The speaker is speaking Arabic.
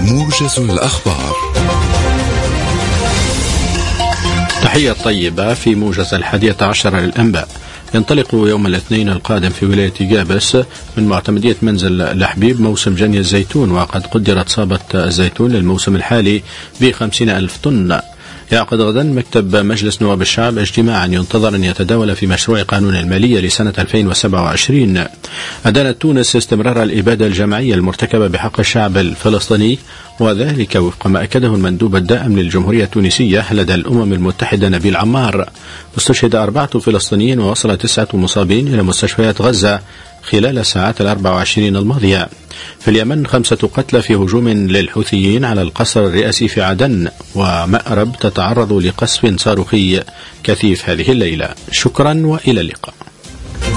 موجز الأخبار. تحية طيبة في موجز 11 للأنباء. ينطلق يوم الاثنين القادم في ولاية جابس من معتمدية منزل لحبيب موسم جني الزيتون، وقد قدرت صابة الزيتون للموسم الحالي ب50,000 طن. يعقد غدا مكتب مجلس نواب الشعب اجتماعا ينتظر أن يتداول في مشروع قانون المالية لسنة 2027. أدانت تونس استمرار الإبادة الجماعية المرتكبة بحق الشعب الفلسطيني، وذلك وفق ما أكده المندوب الدائم للجمهورية التونسية لدى الأمم المتحدة نبيل عمار. استشهد 4 فلسطينيين ووصل 9 مصابين إلى مستشفيات غزة خلال الساعات 24 الماضية. في اليمن 5 قتلى في هجوم للحوثيين على القصر الرئاسي في عدن، ومأرب تتعرض لقصف صاروخي كثيف هذه الليلة. شكرا وإلى اللقاء.